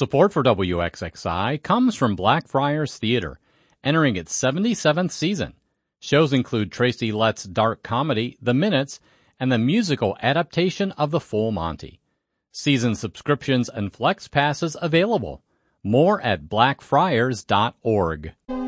Support for WXXI comes from Blackfriars Theater, entering its 77th season. Shows include Tracy Letts' dark comedy, The Minutes, and the musical adaptation of The Full Monty. Season subscriptions and flex passes available. More at blackfriars.org.